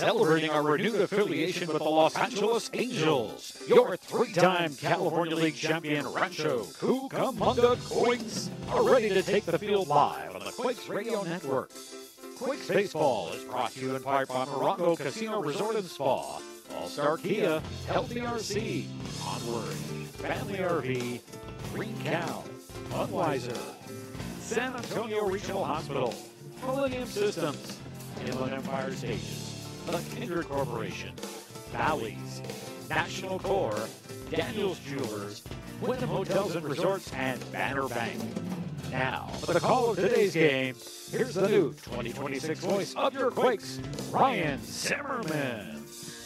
celebrating our renewed affiliation with the Los Angeles Angels. Your three-time California League champion Rancho Cucamonga Quakes are ready to take the field live on the Quakes Radio Network. Quakes Baseball is brought to you in part by Morongo Casino Resort and Spa, All-Star Kia, LBRC, Onward, Family RV, Green Cow, Budweiser, San Antonio Regional Hospital, Millennium Systems, Inland Empire Stages, The Kindred Corporation, Bally's, National Corps, Daniels Jewelers, Wyndham Hotels and Resorts, and Banner Bank. Now, for the call of today's game, here's the new 2026 voice of your Quakes, Ryan Zimmerman.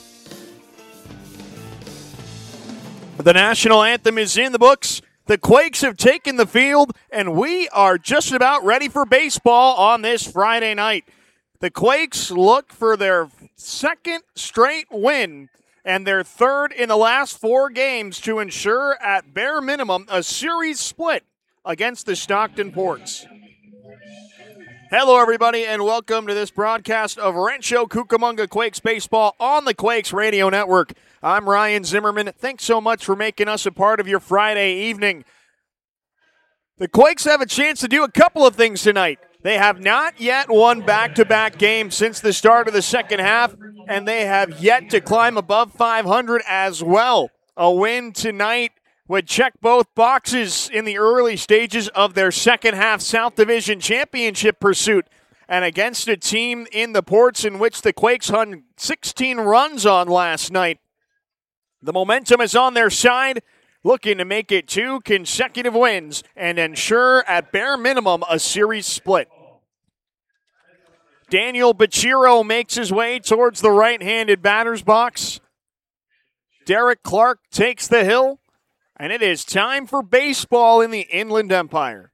The national anthem is in the books. The Quakes have taken the field, and we are just about ready for baseball on this Friday night. The Quakes look for their second straight win and their third in the last 4 games to ensure, at bare minimum, a series split against the Stockton Ports. Hello, everybody, and welcome to this broadcast of Rancho Cucamonga Quakes Baseball on the Quakes Radio Network. I'm Ryan Zimmerman. Thanks so much for making us a part of your Friday evening. The Quakes have a chance to do a couple of things tonight. They have not yet won back-to-back games since the start of the second half, and they have yet to climb above 500 as well. A win tonight would check both boxes in the early stages of their second half South Division championship pursuit, and against a team in the Ports in which the Quakes hung 16 runs on last night. The momentum is on their side, looking to make it 2 consecutive wins and ensure, at bare minimum, a series split. Daniel Bachiro makes his way towards the right-handed batter's box. Derek Clark takes the hill, and it is time for baseball in the Inland Empire.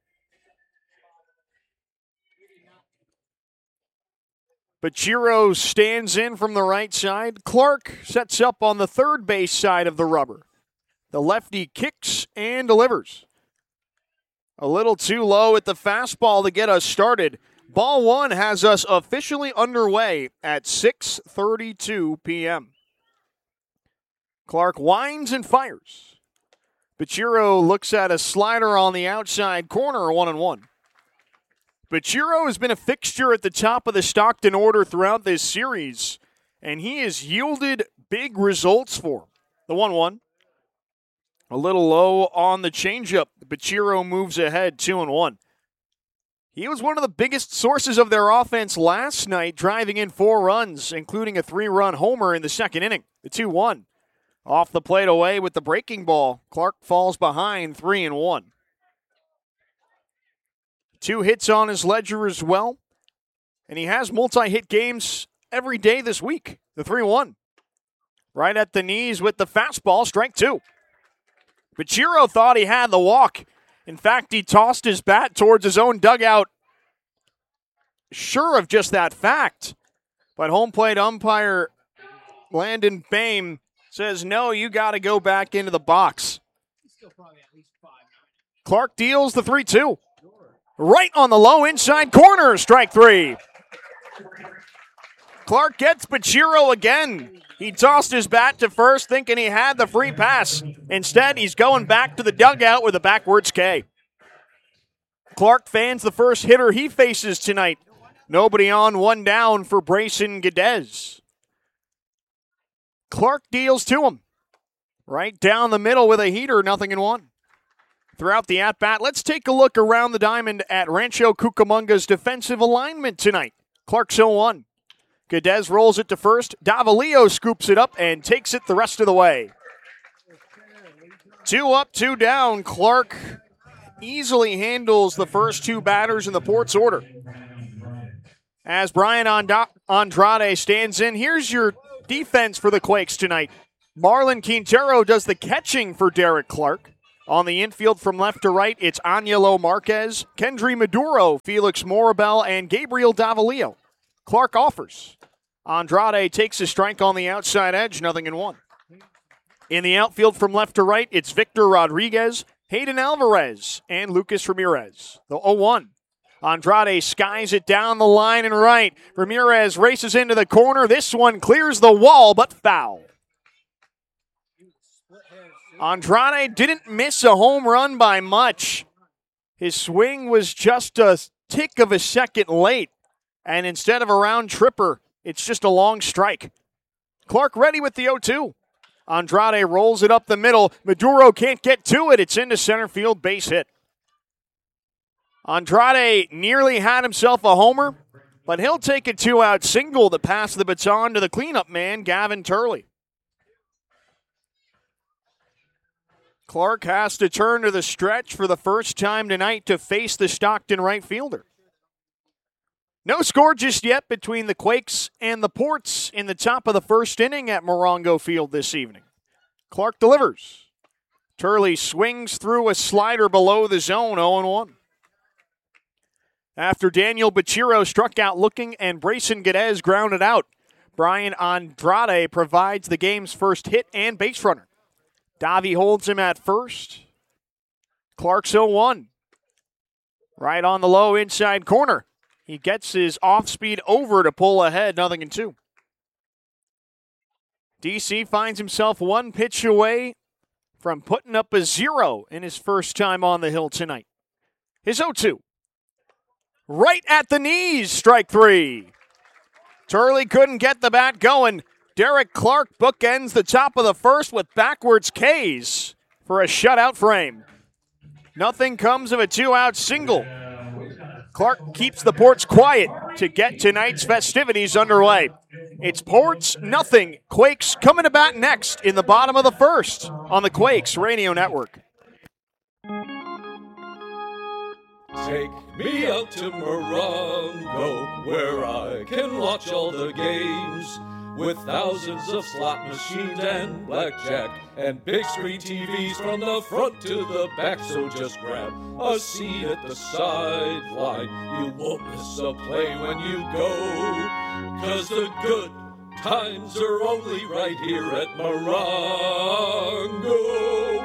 Bachiro stands in from the right side. Clark sets up on the third base side of the rubber. The lefty kicks and delivers. A little too low at the fastball to get us started. Ball 1 has us officially underway at 6:32 p.m. Clark winds and fires. Bachiro looks at a slider on the outside corner, 1-1. Bachiro has been a fixture at the top of the Stockton order throughout this series, and he has yielded big results for him. The 1-1. A little low on the changeup. Bachiro moves ahead, 2-1. He was one of the biggest sources of their offense last night, driving in 4 runs, including a 3-run homer in the second inning. The 2-1. Off the plate away with the breaking ball. Clark falls behind, 3-1. 2 hits on his ledger as well. And he has multi-hit games every day this week. The 3-1. Right at the knees with the fastball, strike 2. Bachiro thought he had the walk. In fact, he tossed his bat towards his own dugout, sure of just that fact. But home plate umpire Landon Boehm says, no, you got to go back into the box. Clark deals the 3-2. Right on the low inside corner, strike 3. Clark gets Bachiro again. He tossed his bat to first thinking he had the free pass. Instead, he's going back to the dugout with a backwards K. Clark fans the first hitter he faces tonight. Nobody on, 1 down for Brayson Guedes. Clark deals to him. Right down the middle with a heater, 0-1. Throughout the at-bat, let's take a look around the diamond at Rancho Cucamonga's defensive alignment tonight. Clark's 0-1. Guedes rolls it to first. Davalillo scoops it up and takes it the rest of the way. 2 up, 2 down. Clark easily handles the first 2 batters in the Ports order. As Brian Andrade stands in, here's your defense for the Quakes tonight. Marlon Quintero does the catching for Derek Clark. On the infield from left to right, it's Angelo Marquez, Kendry Maduro, Felix Morabel, and Gabriel Davalillo. Clark offers. Andrade takes a strike on the outside edge, 0-1. In the outfield from left to right, it's Victor Rodriguez, Hayden Alvarez, and Lucas Ramirez. The 0-1. Andrade skies it down the line and right. Ramirez races into the corner. This one clears the wall, but foul. Andrade didn't miss a home run by much. His swing was just a tick of a second late. And instead of a round tripper, it's just a long strike. Clark ready with the 0-2. Andrade rolls it up the middle. Maduro can't get to it. It's into center field, base hit. Andrade nearly had himself a homer, but he'll take a 2-out single to pass the baton to the cleanup man, Gavin Turley. Clark has to turn to the stretch for the first time tonight to face the Stockton right fielder. No score just yet between the Quakes and the Ports in the top of the first inning at Morongo Field this evening. Clark delivers. Turley swings through a slider below the zone, 0-1. After Daniel Bachiro struck out looking and Brayson Guedez grounded out, Brian Andrade provides the game's first hit and base runner. Davi holds him at first. Clark's 0-1. Right on the low inside corner. He gets his off-speed over to pull ahead, 0-2. DC finds himself one pitch away from putting up a 0 in his first time on the hill tonight. His 0-2. Right at the knees, strike 3. Turley couldn't get the bat going. Derek Clark bookends the top of the first with backwards Ks for a shutout frame. Nothing comes of a 2-out single. Clark keeps the Ports quiet to get tonight's festivities underway. It's Ports, nothing. Quakes coming to bat next in the bottom of the first on the Quakes Radio Network. Take me out to Morongo, where I can watch all the games, with thousands of slot machines and blackjack, and big screen TVs from the front to the back. So just grab a seat at the sideline. You won't miss a play when you go, 'cause the good times are only right here at Morongo.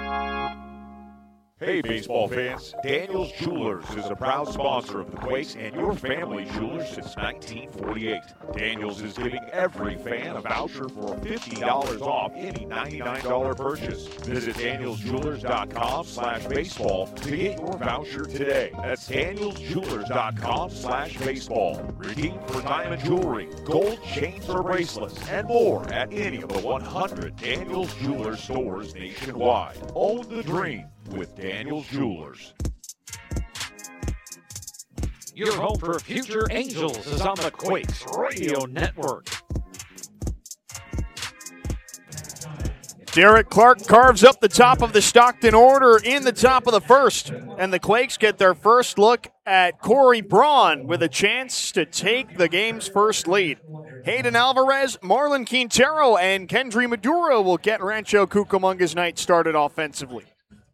Hey baseball fans, Daniels Jewelers is a proud sponsor of the Quakes and your family jewelers since 1948. Daniels is giving every fan a voucher for $50 off any $99 purchase. Visit danielsjewelers.com/baseball to get your voucher today. That's danielsjewelers.com/baseball. Redeem for diamond jewelry, gold chains or bracelets, and more at any of the 100 Daniels Jewelers stores nationwide. Own the dream with Daniels Jewelers. Your home for future Angels is on the Quakes Radio Network. Derek Clark carves up the top of the Stockton order in the top of the first, and the Quakes get their first look at Corey Braun with a chance to take the game's first lead. Hayden Alvarez, Marlon Quintero, and Kendry Maduro will get Rancho Cucamonga's night started offensively.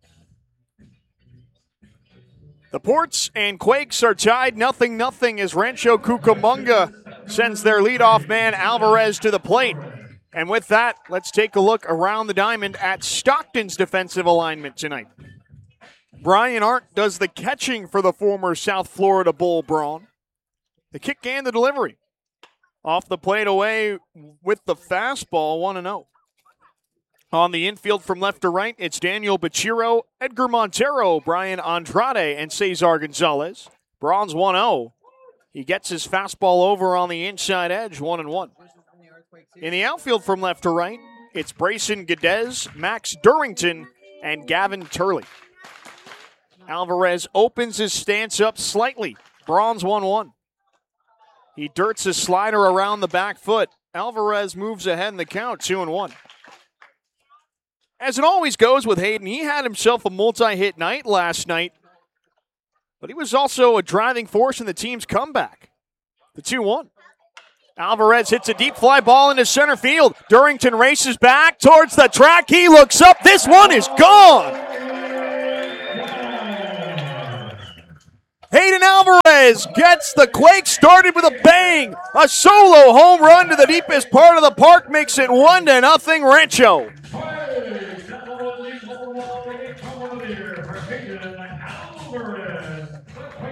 The Ports and Quakes are tied 0-0 as Rancho Cucamonga sends their leadoff man Alvarez to the plate. And with that, let's take a look around the diamond at Stockton's defensive alignment tonight. Brian Arndt does the catching for the former South Florida Bull Braun. The kick and the delivery. Off the plate away with the fastball, 1-0. On the infield from left to right, it's Daniel Bachiro, Edgar Montero, Brian Andrade, and Cesar Gonzalez. Braun's 1-0. He gets his fastball over on the inside edge, 1-1. In the outfield from left to right, it's Brayson Guedez, Max Durrington, and Gavin Turley. Alvarez opens his stance up slightly. Braun's 1-1. He dirts his slider around the back foot. Alvarez moves ahead in the count, 2-1. As it always goes with Hayden, he had himself a multi-hit night last night, but he was also a driving force in the team's comeback. The 2-1. Alvarez hits a deep fly ball into center field. Durrington races back towards the track. He looks up. This one is gone. Hayden Alvarez gets the Quakes started with a bang. A solo home run to the deepest part of the park makes it 1-0 Rancho.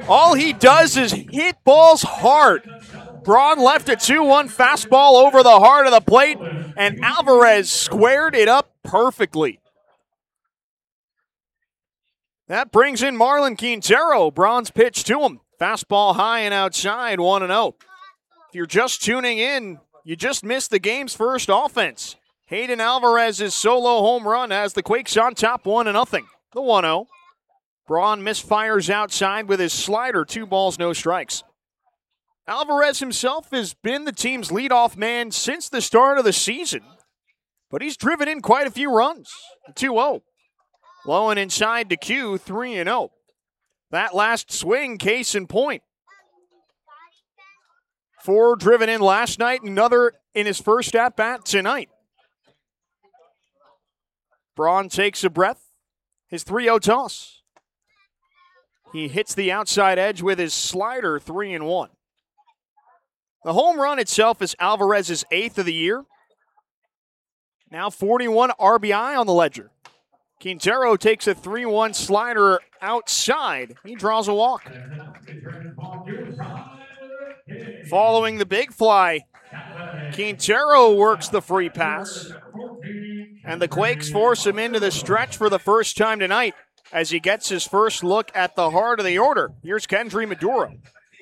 All he does is hit balls hard. Braun left a 2-1 fastball over the heart of the plate, and Alvarez squared it up perfectly. That brings in Marlon Quintero. Braun's pitch to him. Fastball high and outside, 1-0. If you're just tuning in, you just missed the game's first offense. Hayden Alvarez's solo home run has the Quakes on top 1-0. The 1-0. Braun misfires outside with his slider, 2 balls, no strikes. Alvarez himself has been the team's leadoff man since the start of the season, but he's driven in quite a few runs. 2-0. Low and inside to Q, 3-0. That last swing, case in point. 4 driven in last night, another in his first at-bat tonight. Braun takes a breath. His 3-0 toss. He hits the outside edge with his slider, 3-1. The home run itself is Alvarez's 8th of the year. Now 41 RBI on the ledger. Quintero takes a 3-1 slider outside. He draws a walk. Following the big fly, Quintero works the free pass. And the Quakes force him into the stretch for the first time tonight as he gets his first look at the heart of the order. Here's Kendry Maduro.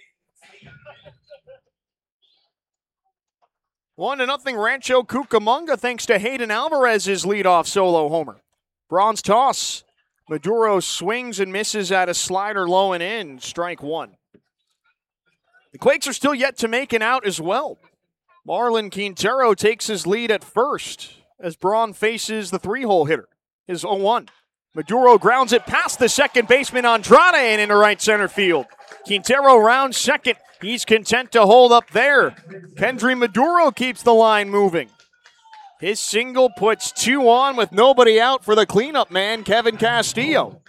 1-0 Rancho Cucamonga thanks to Hayden Alvarez's leadoff solo homer. Braun's toss. Maduro swings and misses at a slider low and in. Strike 1. The Quakes are still yet to make an out as well. Marlon Quintero takes his lead at first as Braun faces the 3-hole hitter. His 0-1. Maduro grounds it past the second baseman Andrade and into right center field. Quintero rounds second. He's content to hold up there. Kendry Maduro keeps the line moving. His single puts 2 on with nobody out for the cleanup man, Kevin Castillo.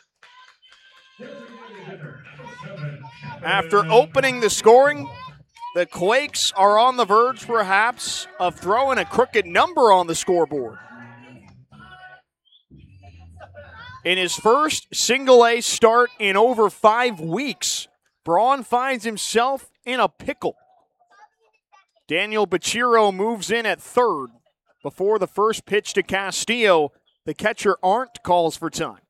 After opening the scoring, the Quakes are on the verge, perhaps, of throwing a crooked number on the scoreboard. In his first single-A start in over 5 weeks, Braun finds himself in a pickle. Daniel Bachiro moves in at third. Before the first pitch to Castillo, the catcher Arndt calls for time.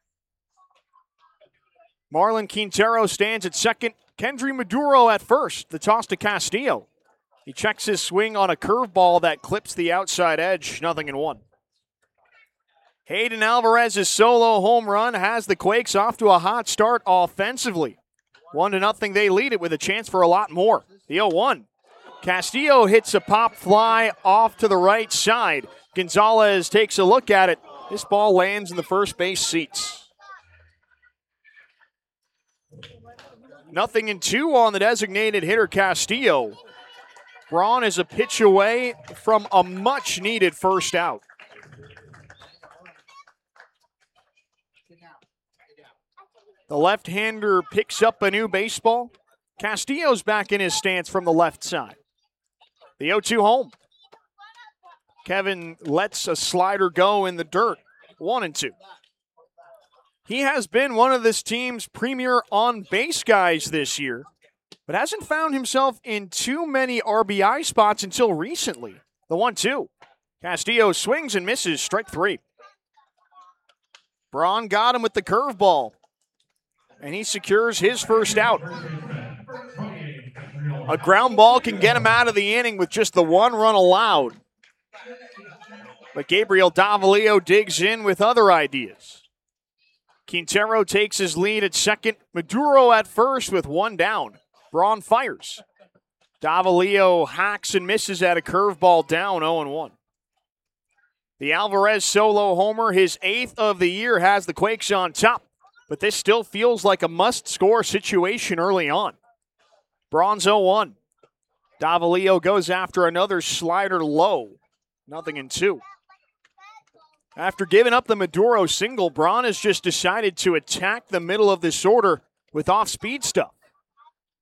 Marlon Quintero stands at second. Kendry Maduro at first. The toss to Castillo. He checks his swing on a curveball that clips the outside edge. 0-1. Hayden Alvarez's solo home run has the Quakes off to a hot start offensively. 1-0, they lead it with a chance for a lot more. The 0-1. Castillo hits a pop fly off to the right side. Gonzalez takes a look at it. This ball lands in the first base seats. 0-2 on the designated hitter Castillo. Braun is a pitch away from a much-needed first out. The left-hander picks up a new baseball. Castillo's back in his stance from the left side. The 0-2 home. Kevin lets a slider go in the dirt. 1-2. He has been one of this team's premier on-base guys this year, but hasn't found himself in too many RBI spots until recently. The 1-2. Castillo swings and misses. Strike 3. Braun got him with the curveball, and he secures his first out. A ground ball can get him out of the inning with just the 1 run allowed. But Gabriel Davalillo digs in with other ideas. Quintero takes his lead at second. Maduro at first with 1 down. Braun fires. Davalillo hacks and misses at a curveball down 0-1. The Alvarez solo homer, his 8th of the year, has the Quakes on top. But this still feels like a must-score situation early on. Braun's 0-1. Davalillo goes after another slider low. 0-2. After giving up the Maduro single, Braun has just decided to attack the middle of this order with off-speed stuff.